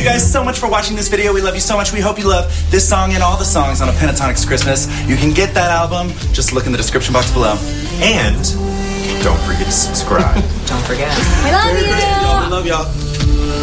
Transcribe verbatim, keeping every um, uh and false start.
you guys so much for watching this video. We love you so much. We hope you love this song and all the songs on A Pentatonics Christmas. You can get that album. Just look in the description box below. And don't forget to subscribe. Don't forget. We love you. We love y'all.